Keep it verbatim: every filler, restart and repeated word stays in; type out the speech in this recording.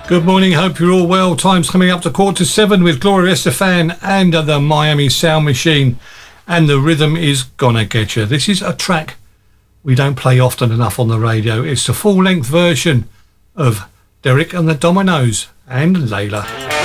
Good morning, hope you're all well. Time's coming up to quarter to seven with Gloria Estefan and the Miami Sound Machine, and the rhythm is Gonna Get You. This is a track we don't play often enough on the radio. It's the full-length version of Derek and the Dominoes and Layla.